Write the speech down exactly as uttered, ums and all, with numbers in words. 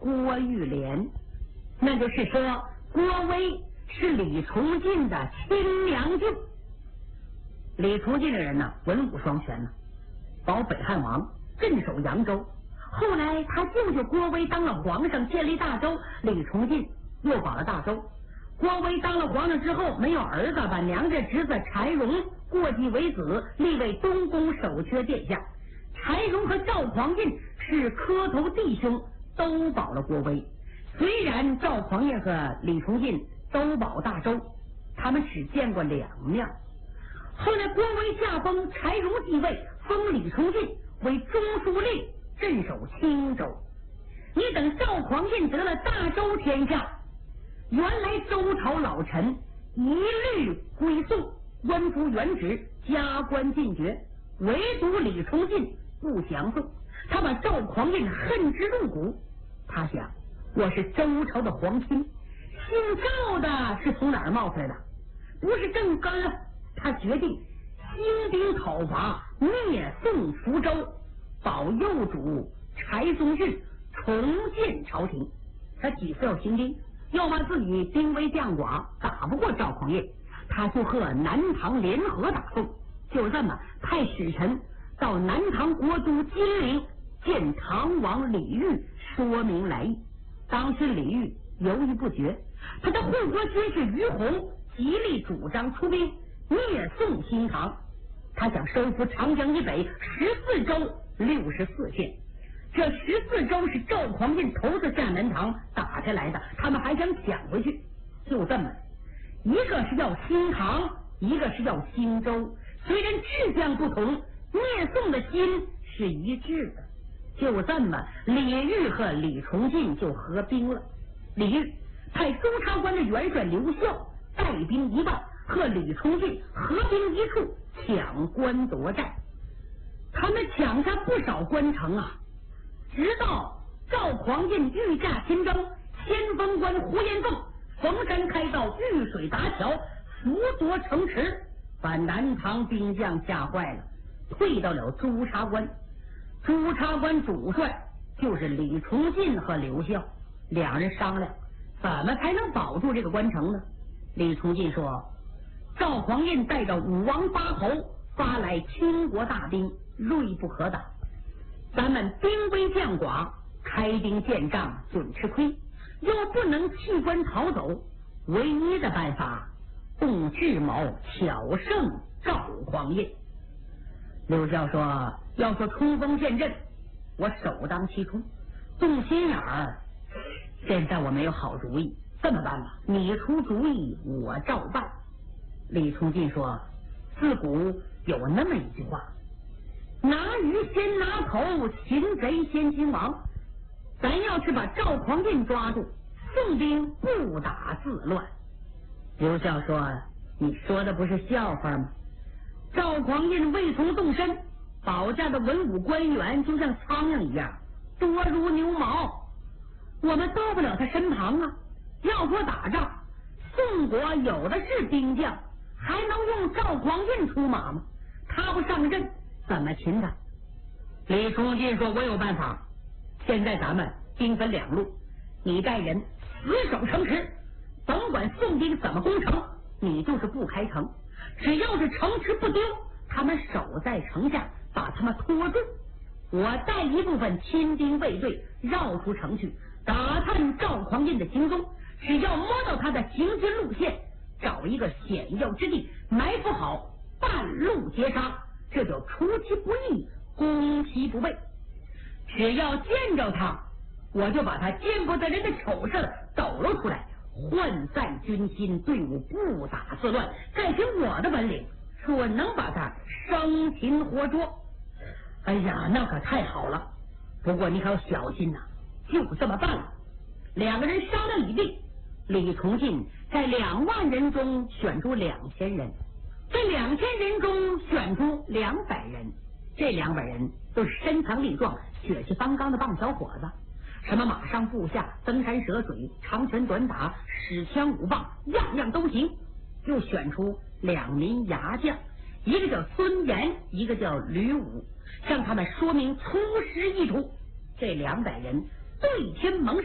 郭玉莲，那就是说郭威是李崇进的亲娘舅。李崇进这人呢，文武双全呢，保北汉王，镇守扬州。后来他舅舅郭威当了皇上，建立大州，李崇进又保了大州。郭威当了皇上之后，没有儿子，把娘家侄子柴荣过继为子，立为东宫守阙殿下。柴荣和赵匡胤是磕头弟兄，都保了郭威。虽然赵匡胤和李崇进都保大州，他们只见过两面。后来郭威驾崩，柴荣继位，封李崇进为中书令，镇守青州。你等赵匡胤得了大州天下，原来周朝老臣一律归宋，温服原职，加官进爵，唯独李崇进不降宋。他把赵匡胤恨之入骨。他想，我是周朝的皇亲，姓赵的是从哪儿冒出来的？不是正根啊！他决定兴兵讨伐，灭宋福州，保幼主柴宗训重建朝廷。他几次要兴兵，要怕自己兵微将寡，打不过赵匡胤，他就和南唐联合打宋。就这么派使臣到南唐国都金陵见唐王李煜，说明来意。当时李煜犹豫不决，他的护国军士于洪极力主张出兵灭宋兴唐。他想收复长江以北十四州六十四县，这十四州是赵匡胤头次下南唐打下来的，他们还想抢回去。就这么，一个是要兴唐，一个是要兴州，虽然志向不同，灭宋的心是一致的。就这么，李煜和李崇进就合兵了。李煜派督察官的元帅刘孝带兵一万，和李崇进合兵一处，抢关夺寨。他们抢下不少关城啊！直到赵匡胤御驾亲征，先锋官胡延凤逢山开道，遇水搭桥，辅佐城池，把南唐兵将吓坏了，退到了朱察关。朱察关主帅就是李崇进和刘孝，两人商量怎么才能保住这个关城呢？李崇进说，赵匡胤带着武王八侯发来倾国大兵，锐不可挡，咱们兵微将寡，开兵建仗准吃亏，又不能弃关逃走，唯一的办法动智谋，巧胜赵匡胤。刘孝说，要说冲锋陷阵，我首当其冲，动心眼儿，现在我没有好主意。这么办吧，你出主意，我照办。李崇进说，自古有那么一句话，拿鱼先拿头，擒贼先擒王。咱要是把赵匡胤抓住，宋兵不打自乱。刘孝说，你说的不是笑话吗？赵匡胤未曾动身，保驾的文武官员就像苍蝇一样，多如牛毛，我们到不了他身旁啊。要说打仗，宋国有的是兵将，还能用赵匡胤出马吗？他不上阵，怎么擒他？李崇进说，我有办法。现在咱们兵分两路，你带人死守城池，甭管宋兵怎么攻城，你就是不开城，只要是城池不丢，他们守在城下，把他们拖住。我带一部分亲兵卫队绕出城去，打探赵匡胤的行踪，只要摸到他的行军路线，找一个险要之地埋伏好，半路截杀，这就出其不意，攻其不备。只要见着他，我就把他见不得人的丑事抖露出来，涣散军心，队伍不打自乱，再凭我的本领，准能把他生擒活捉。哎呀，那可太好了！不过你可要小心呐、啊，就这么办了。两个人商量已定，李崇进在两万人中选出两千人，这两千人中选出两百人，这两百人都是身强力壮、血气方刚的棒小伙子，什么马上步下、登山涉水、长拳短打、使枪舞棒，样样都行。又选出两名牙将，一个叫孙岩，一个叫吕武，向他们说明出师意图。这两百人对天盟